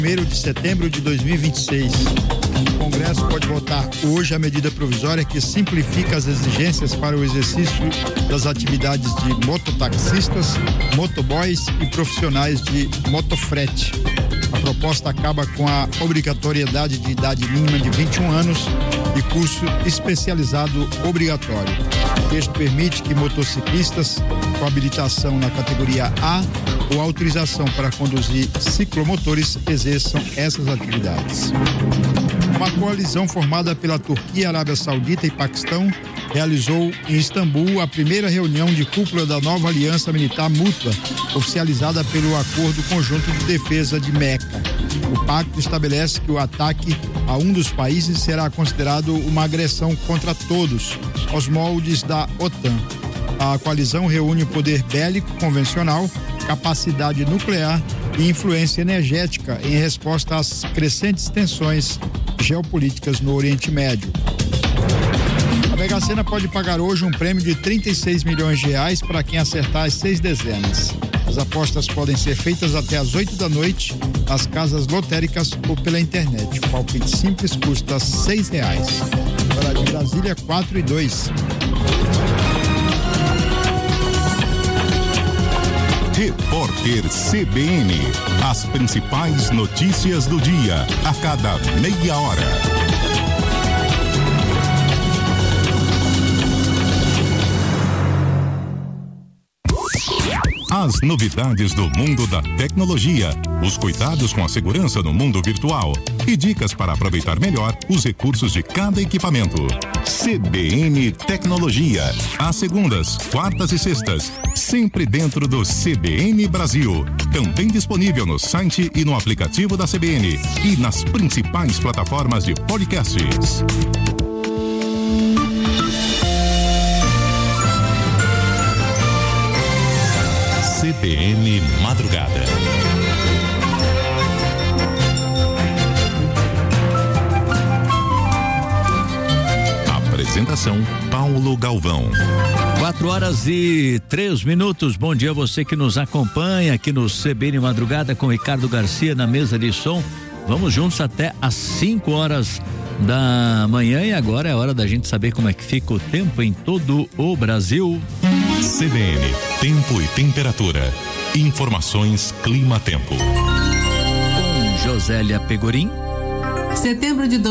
1º de setembro de 2026. O Congresso pode votar hoje a medida provisória que simplifica as exigências para o exercício das atividades de mototaxistas, motoboys e profissionais de motofrete. A proposta acaba com a obrigatoriedade de idade mínima de 21 anos e curso especializado obrigatório. O texto permite que motociclistas com habilitação na categoria A ou autorização para conduzir ciclomotores exerçam essas atividades. Uma coalizão formada pela Turquia, Arábia Saudita e Paquistão realizou em Istambul a primeira reunião de cúpula da nova aliança militar mútua, oficializada pelo Acordo Conjunto de Defesa de Meca. O pacto estabelece que o ataque a um dos países será considerado uma agressão contra todos, aos moldes da OTAN. A coalizão reúne o poder bélico convencional, capacidade nuclear e influência energética em resposta às crescentes tensões geopolíticas no Oriente Médio. A Mega Sena pode pagar hoje um prêmio de 36 milhões de reais para quem acertar as 6 dezenas. As apostas podem ser feitas até às 8 da noite nas casas lotéricas ou pela internet. O palpite simples custa R$6. Hora de Brasília, 4:02. Repórter CBN. As principais notícias do dia, a cada meia hora. As novidades do mundo da tecnologia, os cuidados com a segurança no mundo virtual e dicas para aproveitar melhor os recursos de cada equipamento. CBN Tecnologia, às segundas, quartas e sextas, sempre dentro do CBN Brasil. Também disponível no site e no aplicativo da CBN e nas principais plataformas de podcasts. CBN Madrugada. Apresentação Paulo Galvão. 4:03. Bom dia a você que nos acompanha aqui no CBN Madrugada com Ricardo Garcia na mesa de som. Vamos juntos até às 5 horas da manhã e agora é hora da gente saber como é que fica o tempo em todo o Brasil. CBN, tempo e temperatura. Informações Clima-Tempo. Com Josélia Pegorim. Setembro de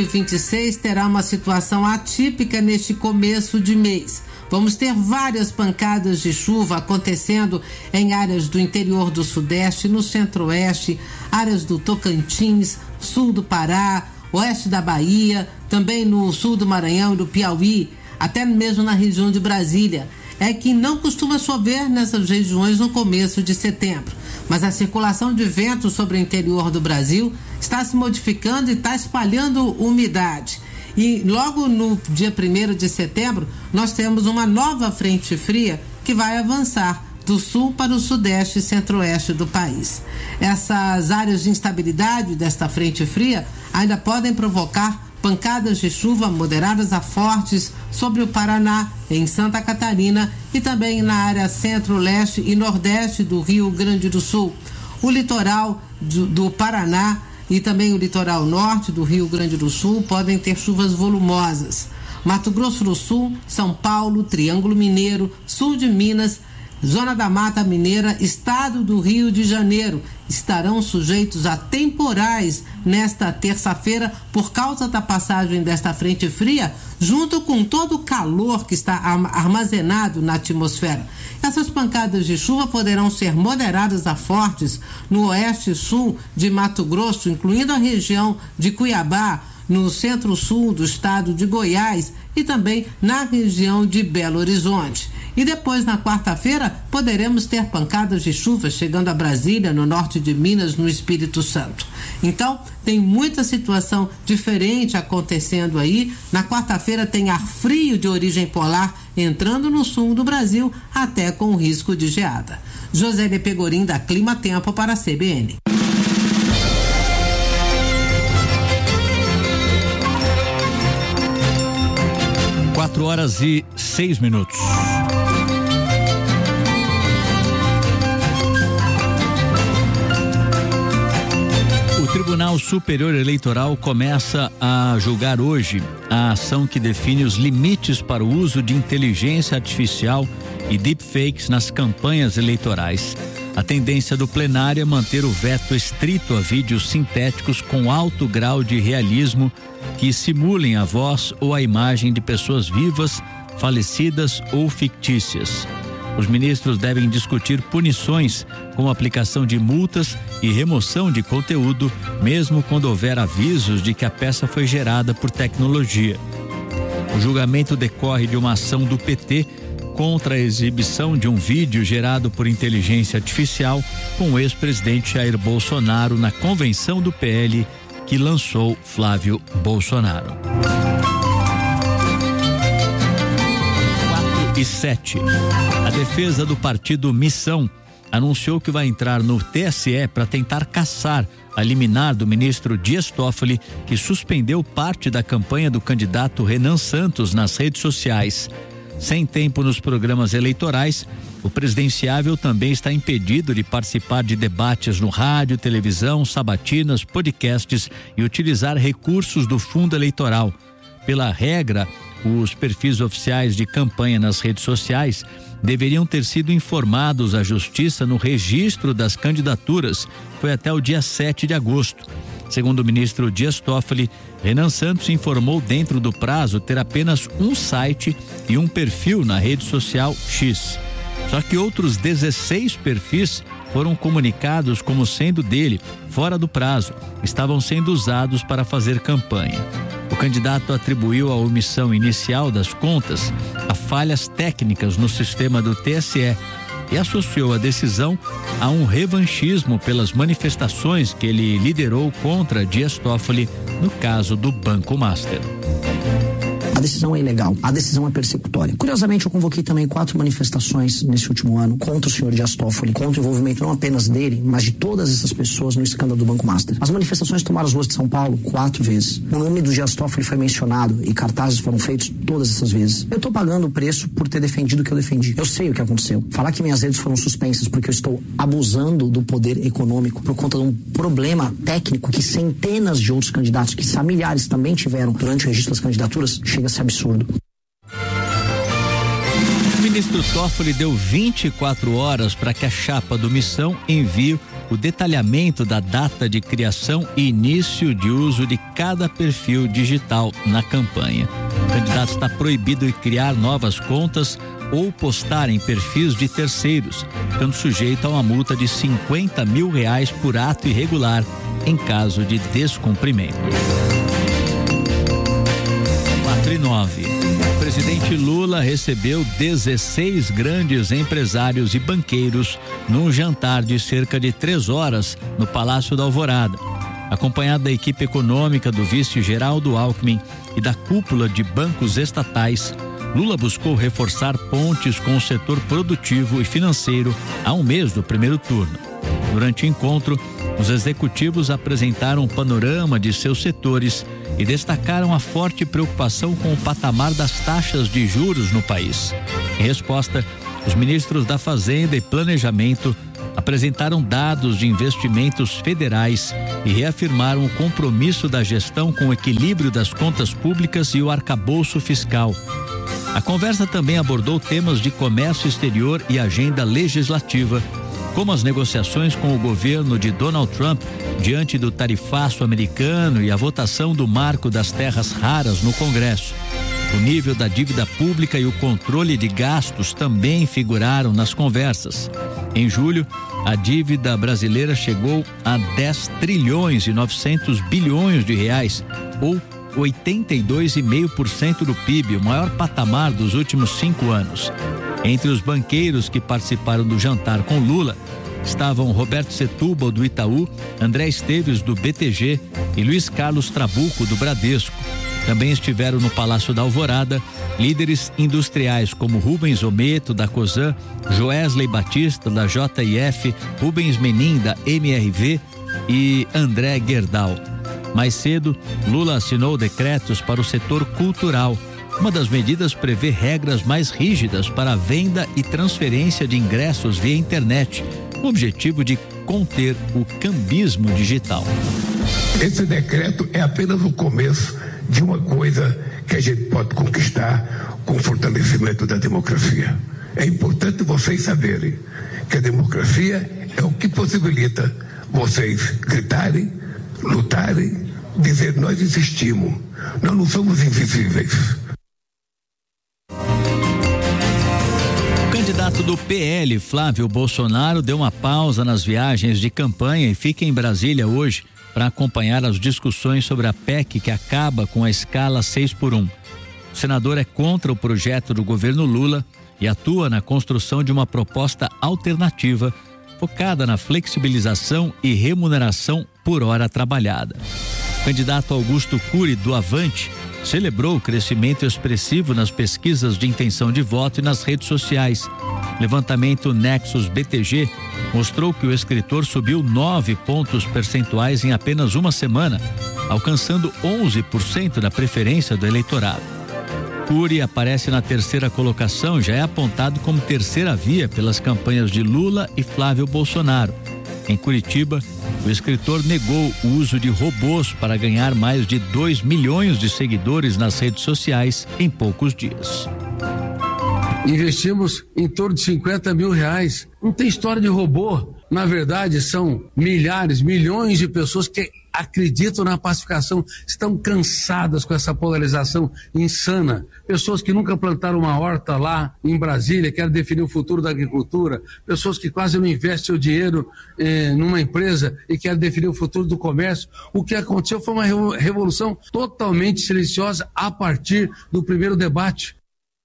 2026 terá uma situação atípica neste começo de mês. Vamos ter várias pancadas de chuva acontecendo em áreas do interior do Sudeste, no Centro-Oeste, áreas do Tocantins, sul do Pará, oeste da Bahia, também no sul do Maranhão e do Piauí, até mesmo na região de Brasília. É que não costuma chover nessas regiões no começo de setembro, mas a circulação de vento sobre o interior do Brasil está se modificando e está espalhando umidade. E logo no dia 1º de setembro, nós temos uma nova frente fria que vai avançar do sul para o sudeste e centro-oeste do país. Essas áreas de instabilidade desta frente fria ainda podem provocar pancadas de chuva moderadas a fortes sobre o Paraná, em Santa Catarina e também na área centro-leste e nordeste do Rio Grande do Sul. O litoral do Paraná e também o litoral norte do Rio Grande do Sul podem ter chuvas volumosas. Mato Grosso do Sul, São Paulo, Triângulo Mineiro, sul de Minas, Zona da Mata Mineira, estado do Rio de Janeiro, estarão sujeitos a temporais nesta terça-feira por causa da passagem desta frente fria, junto com todo o calor que está armazenado na atmosfera. Essas pancadas de chuva poderão ser moderadas a fortes no oeste e sul de Mato Grosso, incluindo a região de Cuiabá, no centro-sul do estado de Goiás e também na região de Belo Horizonte. E depois, na quarta-feira, poderemos ter pancadas de chuva chegando a Brasília, no norte de Minas, no Espírito Santo. Então, tem muita situação diferente acontecendo aí. Na quarta-feira tem ar frio de origem polar entrando no sul do Brasil, até com risco de geada. Josélia Pegorim, da Clima Tempo, para a CBN. Quatro horas e 6 minutos. O Tribunal Superior Eleitoral começa a julgar hoje a ação que define os limites para o uso de inteligência artificial e deepfakes nas campanhas eleitorais. A tendência do plenário é manter o veto estrito a vídeos sintéticos com alto grau de realismo que simulem a voz ou a imagem de pessoas vivas, falecidas ou fictícias. Os ministros devem discutir punições, como aplicação de multas e remoção de conteúdo, mesmo quando houver avisos de que a peça foi gerada por tecnologia. O julgamento decorre de uma ação do PT contra a exibição de um vídeo gerado por inteligência artificial com o ex-presidente Jair Bolsonaro na convenção do PL que lançou Flávio Bolsonaro. 4:07. A defesa do partido Missão anunciou que vai entrar no TSE para tentar cassar a liminar do ministro Dias Toffoli, que suspendeu parte da campanha do candidato Renan Santos nas redes sociais. Sem tempo nos programas eleitorais, o presidenciável também está impedido de participar de debates no rádio, televisão, sabatinas, podcasts e utilizar recursos do fundo eleitoral. Pela regra, os perfis oficiais de campanha nas redes sociais deveriam ter sido informados à Justiça no registro das candidaturas. Foi até o dia 7 de agosto. Segundo o ministro Dias Toffoli, Renan Santos informou dentro do prazo ter apenas um site e um perfil na rede social X. Só que outros 16 perfis foram comunicados como sendo dele, fora do prazo, estavam sendo usados para fazer campanha. O candidato atribuiu a omissão inicial das contas a falhas técnicas no sistema do TSE e associou a decisão a um revanchismo pelas manifestações que ele liderou contra Dias Toffoli no caso do Banco Master. A decisão é ilegal, a decisão é persecutória. Curiosamente, eu convoquei também 4 manifestações nesse último ano contra o senhor Dias Toffoli, contra o envolvimento não apenas dele, mas de todas essas pessoas no escândalo do Banco Master. As manifestações tomaram as ruas de São Paulo 4 vezes. O nome do Dias Toffoli foi mencionado e cartazes foram feitos todas essas vezes. Eu estou pagando o preço por ter defendido o que eu defendi. Eu sei o que aconteceu. Falar que minhas redes foram suspensas porque eu estou abusando do poder econômico por conta de um problema técnico que centenas de outros candidatos, que milhares também tiveram durante o registro das candidaturas, chega a ser absurdo. O ministro Toffoli deu 24 horas para que a chapa do Missão envie o detalhamento da data de criação e início de uso de cada perfil digital na campanha. O candidato está proibido de criar novas contas ou postar em perfis de terceiros, ficando sujeito a uma multa de R$50 mil por ato irregular em caso de descumprimento. 4:09. O presidente Lula recebeu 16 grandes empresários e banqueiros num jantar de cerca de 3 horas no Palácio da Alvorada. Acompanhado da equipe econômica do vice Geraldo Alckmin e da cúpula de bancos estatais, Lula buscou reforçar pontes com o setor produtivo e financeiro há um mês do primeiro turno. Durante o encontro, os executivos apresentaram um panorama de seus setores e destacaram a forte preocupação com o patamar das taxas de juros no país. Em resposta, os ministros da Fazenda e Planejamento apresentaram dados de investimentos federais e reafirmaram o compromisso da gestão com o equilíbrio das contas públicas e o arcabouço fiscal. A conversa também abordou temas de comércio exterior e agenda legislativa, como as negociações com o governo de Donald Trump diante do tarifaço americano e a votação do marco das terras raras no Congresso. O nível da dívida pública e o controle de gastos também figuraram nas conversas. Em julho, a dívida brasileira chegou a 10 trilhões e 900 bilhões de reais, ou 82,5% do PIB, o maior patamar dos últimos 5 anos. Entre os banqueiros que participaram do jantar com Lula estavam Roberto Setúbal, do Itaú, André Esteves, do BTG e Luiz Carlos Trabuco, do Bradesco. Também estiveram no Palácio da Alvorada líderes industriais como Rubens Ometo, da Cosan, Joesley Batista, da JIF, Rubens Menin, da MRV e André Gerdau. Mais cedo, Lula assinou decretos para o setor cultural. Uma das medidas prevê regras mais rígidas para a venda e transferência de ingressos via internet, com o objetivo de conter o cambismo digital. Esse decreto é apenas o começo de uma coisa que a gente pode conquistar com o fortalecimento da democracia. É importante vocês saberem que a democracia é o que possibilita vocês gritarem, lutarem, dizer nós existimos, nós não somos invisíveis. O candidato do PL, Flávio Bolsonaro, deu uma pausa nas viagens de campanha e fica em Brasília hoje para acompanhar as discussões sobre a PEC que acaba com a escala 6x1. O senador é contra o projeto do governo Lula e atua na construção de uma proposta alternativa focada na flexibilização e remuneração por hora trabalhada. O candidato Augusto Cury, do Avante, celebrou o crescimento expressivo nas pesquisas de intenção de voto e nas redes sociais. Levantamento Nexus BTG mostrou que o escritor subiu 9 pontos percentuais em apenas uma semana, alcançando 11% da preferência do eleitorado. Cury aparece na terceira colocação, já é apontado como terceira via pelas campanhas de Lula e Flávio Bolsonaro. Em Curitiba, o escritor negou o uso de robôs para ganhar mais de 2 milhões de seguidores nas redes sociais em poucos dias. Investimos em torno de R$50 mil. Não tem história de robô. Na verdade, são milhares, milhões de pessoas que acreditam na pacificação, estão cansadas com essa polarização insana. Pessoas que nunca plantaram uma horta lá em Brasília, querem definir o futuro da agricultura. Pessoas que quase não investem o dinheiro numa empresa e querem definir o futuro do comércio. O que aconteceu foi uma revolução totalmente silenciosa a partir do primeiro debate.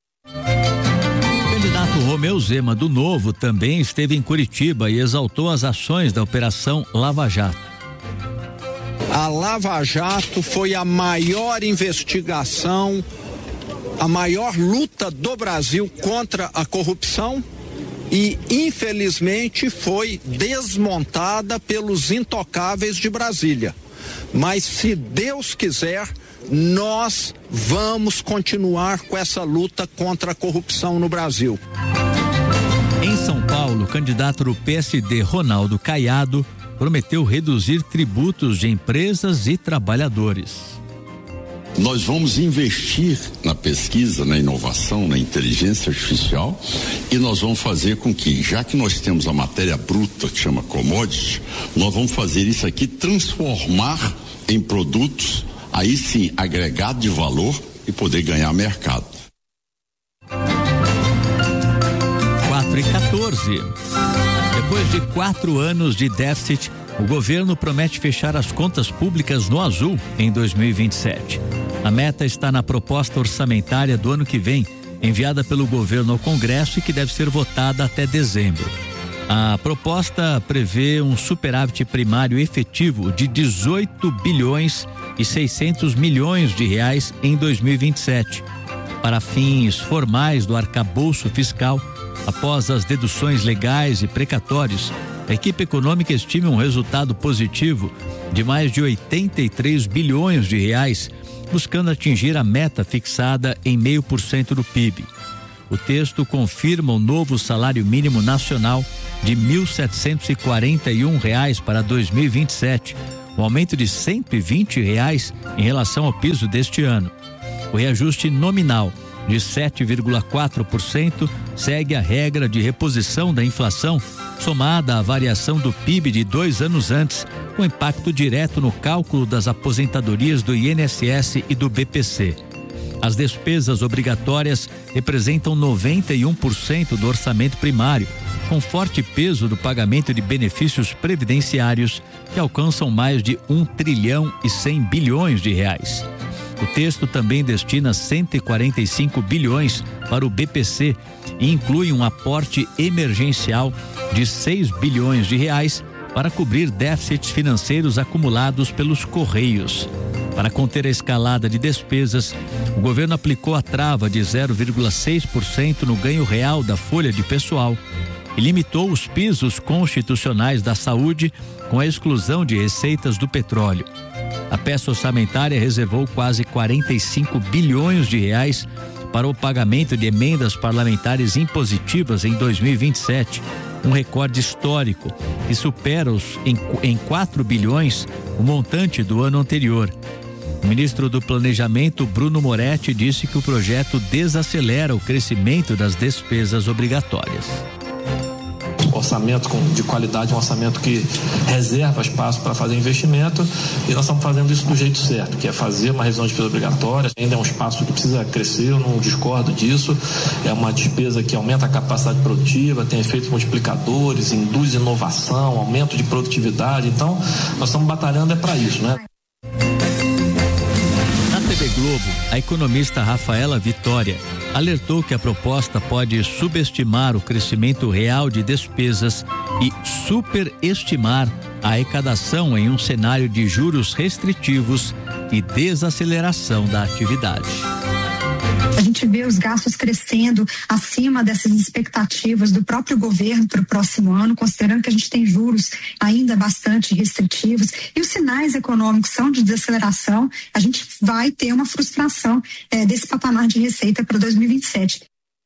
O candidato Romeu Zema, do Novo, também esteve em Curitiba e exaltou as ações da Operação Lava Jato. A Lava Jato foi a maior investigação, a maior luta do Brasil contra a corrupção e, infelizmente, foi desmontada pelos intocáveis de Brasília. Mas, se Deus quiser, nós vamos continuar com essa luta contra a corrupção no Brasil. Em São Paulo, o candidato do PSD, Ronaldo Caiado, prometeu reduzir tributos de empresas e trabalhadores. Nós vamos investir na pesquisa, na inovação, na inteligência artificial e nós vamos fazer com que, já que nós temos a matéria bruta que chama commodity, nós vamos fazer isso aqui transformar em produtos, aí sim, agregado de valor e poder ganhar mercado. 4h14. Depois de 4 anos de déficit, o governo promete fechar as contas públicas no azul em 2027. A meta está na proposta orçamentária do ano que vem, enviada pelo governo ao Congresso e que deve ser votada até dezembro. A proposta prevê um superávit primário efetivo de 18 bilhões e 600 milhões de reais em 2027. Para fins formais do arcabouço fiscal, após as deduções legais e precatórios, a equipe econômica estima um resultado positivo de mais de 83 bilhões de reais, buscando atingir a meta fixada em 0,5% do PIB. O texto confirma o novo salário mínimo nacional de R$ 1.741 para 2027, um aumento de R$ 120 em relação ao piso deste ano. O reajuste nominal de 7,4% segue a regra de reposição da inflação, somada à variação do PIB de 2 anos antes, com impacto direto no cálculo das aposentadorias do INSS e do BPC. As despesas obrigatórias representam 91% do orçamento primário, com forte peso do pagamento de benefícios previdenciários que alcançam mais de 1 trilhão e 100 bilhões de reais. O texto também destina 145 bilhões para o BPC e inclui um aporte emergencial de 6 bilhões de reais para cobrir déficits financeiros acumulados pelos Correios. Para conter a escalada de despesas, o governo aplicou a trava de 0,6% no ganho real da folha de pessoal e limitou os pisos constitucionais da saúde com a exclusão de receitas do petróleo. A peça orçamentária reservou quase 45 bilhões de reais para o pagamento de emendas parlamentares impositivas em 2027, um recorde histórico e supera em 4 bilhões o montante do ano anterior. O ministro do Planejamento, Bruno Moretti, disse que o projeto desacelera o crescimento das despesas obrigatórias. Orçamento de qualidade, um orçamento que reserva espaço para fazer investimento, e nós estamos fazendo isso do jeito certo, que é fazer uma revisão de despesa obrigatória. Ainda é um espaço que precisa crescer, eu não discordo disso. É uma despesa que aumenta a capacidade produtiva, tem efeitos multiplicadores, induz inovação, aumento de produtividade. Então, nós estamos batalhando para isso, né? Na TV Globo, a economista Rafaela Vitória alertou que a proposta pode subestimar o crescimento real de despesas e superestimar a arrecadação em um cenário de juros restritivos e desaceleração da atividade. A gente vê os gastos crescendo acima dessas expectativas do próprio governo para o próximo ano, considerando que a gente tem juros ainda bastante restritivos e os sinais econômicos são de desaceleração. A gente vai ter uma frustração desse patamar de receita para 2027.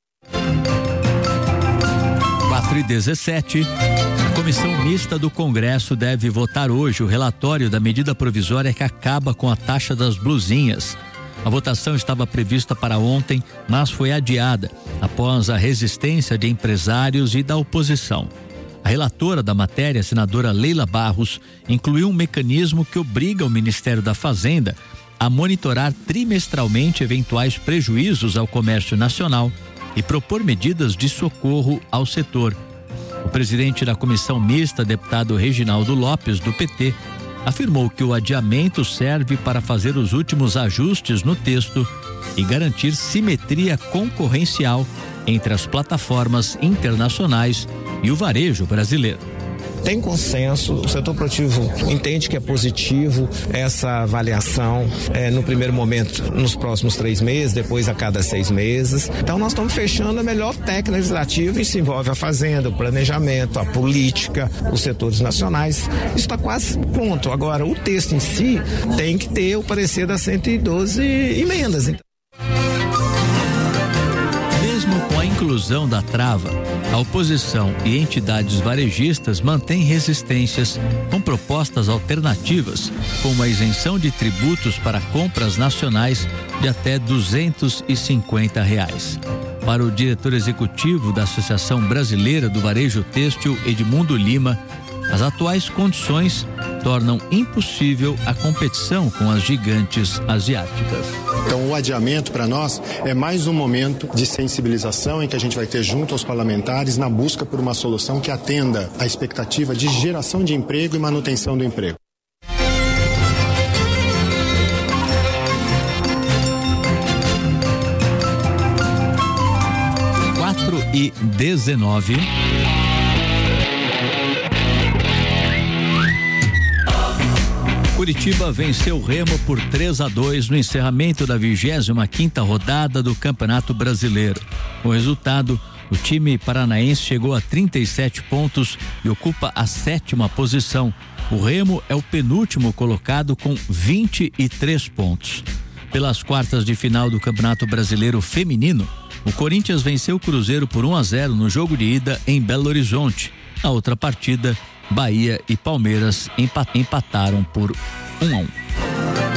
4h17. A Comissão Mista do Congresso deve votar hoje o relatório da medida provisória que acaba com a taxa das blusinhas. A votação estava prevista para ontem, mas foi adiada após a resistência de empresários e da oposição. A relatora da matéria, a senadora Leila Barros, incluiu um mecanismo que obriga o Ministério da Fazenda a monitorar trimestralmente eventuais prejuízos ao comércio nacional e propor medidas de socorro ao setor. O presidente da Comissão Mista, deputado Reginaldo Lopes, do PT, afirmou que o adiamento serve para fazer os últimos ajustes no texto e garantir simetria concorrencial entre as plataformas internacionais e o varejo brasileiro. Tem consenso, o setor produtivo entende que é positivo essa avaliação no primeiro momento nos próximos 3 meses, depois a cada 6 meses. Então nós estamos fechando a melhor técnica legislativa e isso envolve a fazenda, o planejamento, a política, os setores nacionais. Isso está quase pronto. Agora o texto em si tem que ter o parecer das 112 emendas. Mesmo com a inclusão da trava, a oposição e entidades varejistas mantêm resistências com propostas alternativas, como a isenção de tributos para compras nacionais de até R$250. Para o diretor executivo da Associação Brasileira do Varejo Têxtil, Edmundo Lima, as atuais condições tornam impossível a competição com as gigantes asiáticas. Então, o adiamento para nós é mais um momento de sensibilização em que a gente vai ter junto aos parlamentares na busca por uma solução que atenda à expectativa de geração de emprego e manutenção do emprego. E 19. Curitiba venceu o Remo por 3-2 no encerramento da 25ª rodada do Campeonato Brasileiro. Com o resultado, o time paranaense chegou a 37 pontos e ocupa a 7ª posição. O Remo é o penúltimo colocado com 23 pontos. Pelas quartas de final do Campeonato Brasileiro Feminino, o Corinthians venceu o Cruzeiro por 1-0 no jogo de ida em Belo Horizonte. Na outra partida, Bahia e Palmeiras empataram por 1-1.